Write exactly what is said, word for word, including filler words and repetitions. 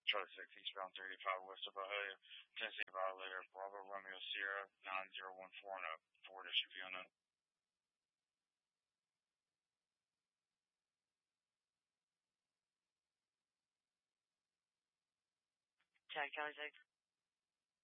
Charlie six, eastbound thirty-five west of Bahia. Tennessee violator, Bravo Romeo Sierra, nine zero one four and up. Ford S U V unknown. Tag Charlie six.